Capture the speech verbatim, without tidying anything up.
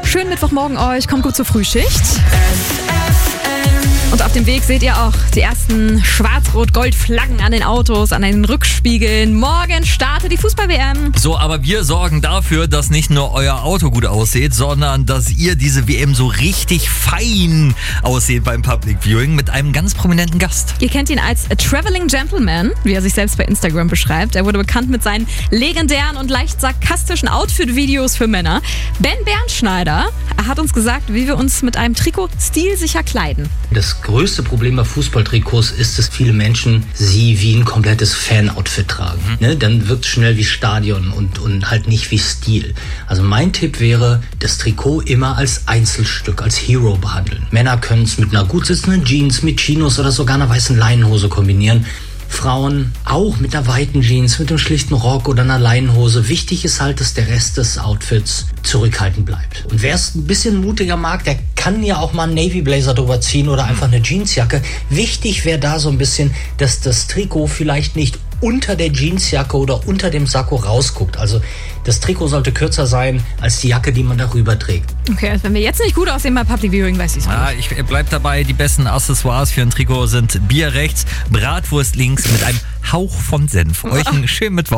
schönen Mittwochmorgen euch. Kommt gut zur Frühschicht. Und auf dem Weg seht ihr auch die ersten Schwarz-Rot-Gold-Flaggen an den Autos, an den Rückspiegeln. Morgen startet die Fußball-W M. So, aber wir sorgen dafür, dass nicht nur euer Auto gut aussieht, sondern dass ihr diese W M so richtig fein aussieht beim Public Viewing mit einem ganz prominenten Gast. Ihr kennt ihn als A Traveling Gentleman, wie er sich selbst bei Instagram beschreibt. Er wurde bekannt mit seinen legendären und leicht sarkastischen Outfit-Videos für Männer. Ben Bernschneider hat uns gesagt, wie wir uns mit einem Trikot stilsicher kleiden. Das größte Problem bei Fußballtrikots ist, dass viele Menschen sie wie ein komplettes Fan-Outfit tragen. Mhm. Ne? Dann wirkt es schnell wie Stadion und, und halt nicht wie Stil. Also mein Tipp wäre, das Trikot immer als Einzelstück, als Hero behandeln. Männer können es mit einer gut sitzenden Jeans, mit Chinos oder sogar einer weißen Leinenhose kombinieren. Frauen auch mit einer weiten Jeans, mit einem schlichten Rock oder einer Leinenhose. Wichtig ist halt, dass der Rest des Outfits zurückhaltend bleibt. Und wer es ein bisschen mutiger mag, der kann ja auch mal einen Navy Blazer drüber ziehen oder einfach eine Jeansjacke. Wichtig wäre da so ein bisschen, dass das Trikot vielleicht nicht unter der Jeansjacke oder unter dem Sakko rausguckt. Also das Trikot sollte kürzer sein als die Jacke, die man darüber trägt. Okay, also wenn wir jetzt nicht gut aussehen bei Public Viewing, weiß ich es ja, nicht. Ich bleib dabei, die besten Accessoires für ein Trikot sind Bier rechts, Bratwurst links mit einem Hauch von Senf. Euch einen schönen Mittwoch.